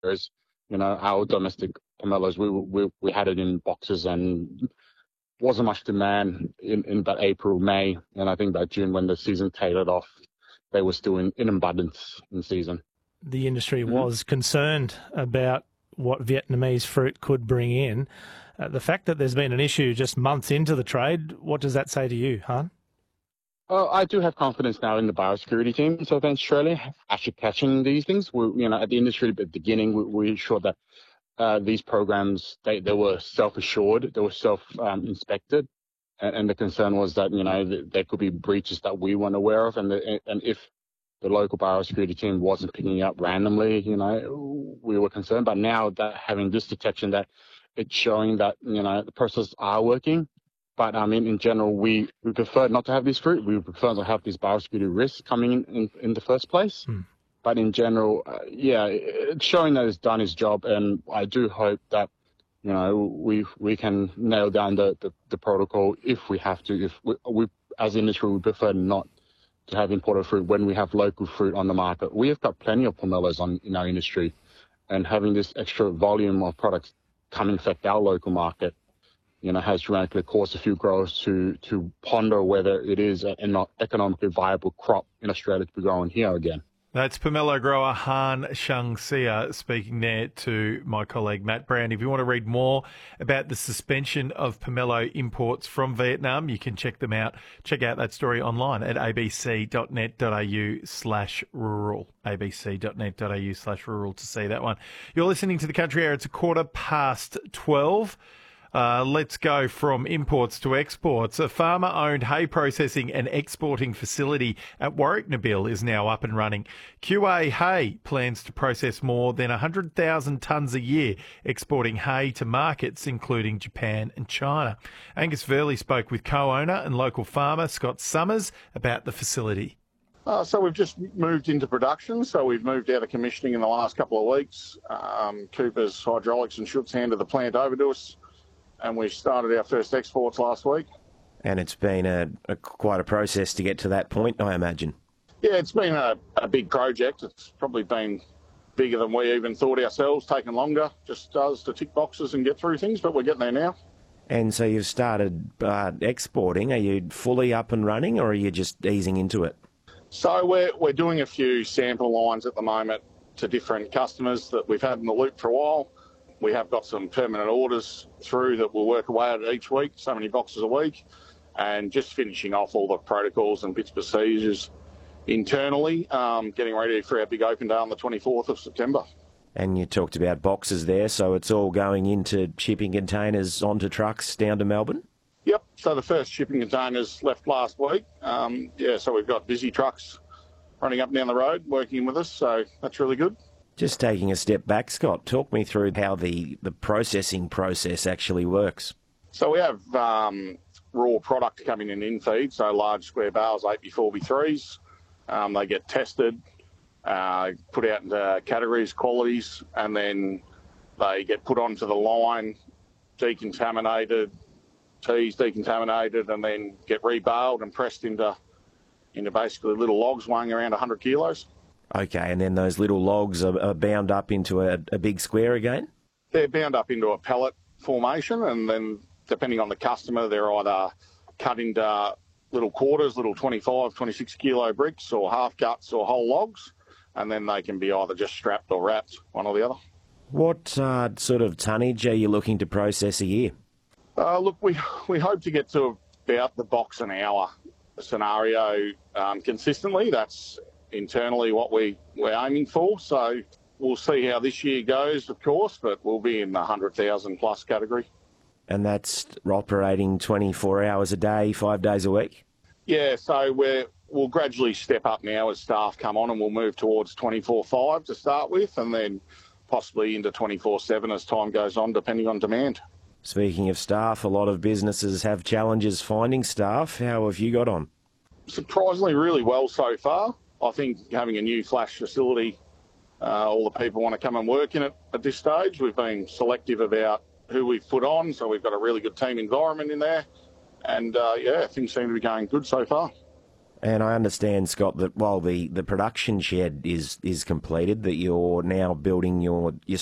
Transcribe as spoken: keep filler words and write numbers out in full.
Whereas, you know, our domestic pomelos, we, we, we had it in boxes and wasn't much demand in, in about April, May. And I think by June, when the season tailored off, they were still in, in abundance in season. The industry Mm-hmm. was concerned about what Vietnamese fruit could bring in. Uh, the fact that there's been an issue just months into the trade, what does that say to you, Han? Uh, I do have confidence now in the biosecurity teams of Australia actually catching these things. We, you know, at the industry at the beginning, we, we ensured that uh, these programs, they, they were self-assured, they were self-inspected. Um, and, and the concern was that, you know, th- there could be breaches that we weren't aware of. And, the, and if the local biosecurity team wasn't picking up randomly, you know, we were concerned. But now that having this detection, that it's showing that, you know, the processes are working. But I mean, in general, we, we prefer not to have this fruit. We prefer to have these biosecurity risks coming in, in, in the first place. Hmm. But in general, uh, yeah, it's showing that it's done its job. And I do hope that, you know, we we can nail down the, the, the protocol if we have to. If we, we, as industry, we prefer not to have imported fruit when we have local fruit on the market. We have got plenty of pomelos on in our industry. And having this extra volume of products come infect our local market, you know, has dramatically caused a few growers to to ponder whether it is an economically viable crop in Australia to be growing here again. That's pomelo grower Han Shang-Sia speaking there to my colleague Matt Brown. If you want to read more about the suspension of pomelo imports from Vietnam, you can check them out. Check out that story online at abc.net.au slash rural. abc.net.au slash rural to see that one. You're listening to The Country Air. It's a quarter past twelve. Uh, let's go from imports to exports. A farmer-owned hay processing and exporting facility at Warwick-Nabil is now up and running. Q A Hay plans to process more than one hundred thousand tonnes a year, exporting hay to markets including Japan and China. Angus Verley spoke with co-owner and local farmer Scott Summers about the facility. Uh, so we've just moved into production. So we've moved out of commissioning in the last couple of weeks. Um, Cooper's Hydraulics and Schutz handed the plant over to us, and we started our first exports last week. And it's been a, a quite a process to get to that point, I imagine. Yeah, it's been a, a big project. It's probably been bigger than we even thought ourselves, taken longer, just does to tick boxes and get through things, but we're getting there now. And so you've started uh, exporting. Are you fully up and running, or are you just easing into it? So we're, we're doing a few sample lines at the moment to different customers that we've had in the loop for a while. We have got some permanent orders through that we'll work away at each week, so many boxes a week, and just finishing off all the protocols and bits procedures internally, um, getting ready for our big open day on the twenty-fourth of September. And you talked about boxes there, so it's all going into shipping containers onto trucks down to Melbourne? Yep, so the first shipping containers left last week. Um, yeah, so we've got busy trucks running up and down the road working with us, so that's really good. Just taking a step back, Scott, talk me through how the, the processing process actually works. So we have um, raw product coming in in feed, so large square bales, eight by four by threes. Um, they get tested, uh, put out into categories, qualities, and then they get put onto the line, decontaminated, teas decontaminated, and then get rebaled and pressed into, into basically little logs weighing around one hundred kilos. Okay, and then those little logs are, are bound up into a, a big square again? They're bound up into a pellet formation, and then depending on the customer, they're either cut into little quarters, little twenty-five, twenty-six kilo bricks, or half cuts or whole logs, and then they can be either just strapped or wrapped, one or the other. What uh, sort of tonnage are you looking to process a year? Uh, look, we we hope to get to about the box an hour scenario um, consistently. That's internally what we, we're aiming for. So we'll see how this year goes, of course, but we'll be in the one hundred thousand plus category. And that's operating twenty-four hours a day, five days a week? Yeah, so we're, we'll gradually step up now as staff come on, and we'll move towards twenty-four five to start with, and then possibly into twenty-four seven as time goes on, depending on demand. Speaking of staff, a lot of businesses have challenges finding staff. How have you got on? Surprisingly, really well so far. I think having a new flash facility, uh, all the people want to come and work in it at this stage. We've been selective about who we've put on, so we've got a really good team environment in there. And, uh, yeah, things seem to be going good so far. And I understand, Scott, that while the, the production shed is is completed, that you're now building your your